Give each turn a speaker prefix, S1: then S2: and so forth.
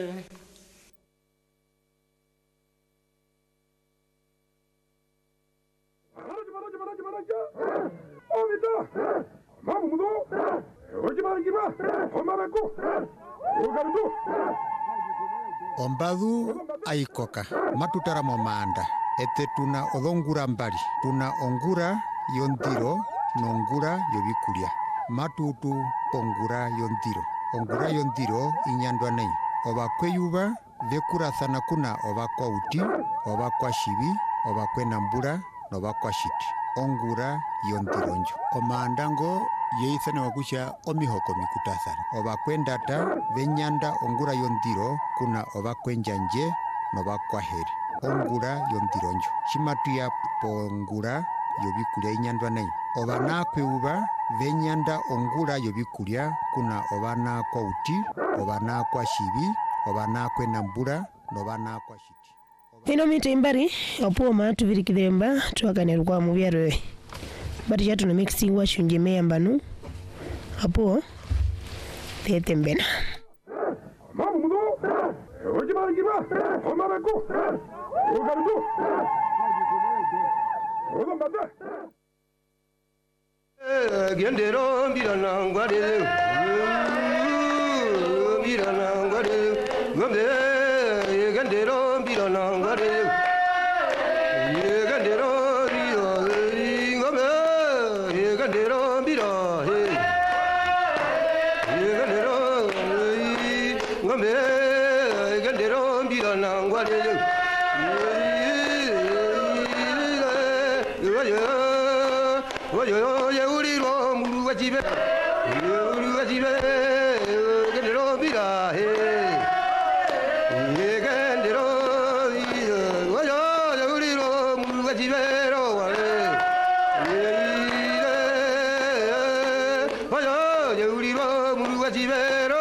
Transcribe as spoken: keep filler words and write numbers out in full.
S1: Ombadu aikoka matutara momanda ete tuna odongura mbali tuna ongura yondiro nongura yobikulia matutu pongura yondiro ongura yondiro inyandwa nei oba kweyuba vekurathana kuna oba kwa uti oba kwa shibi oba kwenambura noba kwa shiti ongura yondironjo omandango yeithane wakusha omihoko mikutathana oba kwendata venyanda ongura yondiro kuna oba kwenjanje noba kwa heri ongura yondironjo shimatuya pongura yobikulia inyandwa nei oba nakweuba venyanda ongura yobikulia kuna oba nakwa uti oba nakwa shibi oba nakwenambura noba nakwa shiti
S2: ino mite imbari opuoma tuvirikithemba twakanirwa mu byaro bati chatu na mixing wa shunje meyambanu apo tete mbena
S3: mamu mudo oji bangiba omara ko ogarudo odo mata eh gendero mbirana ngware mbirana ngware ngombe gendero mbirana ngware gendero rio ngombe gendero mbira gendero ngombe gendero mbirana ngware oyo ye uriro muru wajibe muru wajibe gendero mbira he gendero oyo ye uriro muru wajibe ro wale oyo ye uriro muru wajibe ro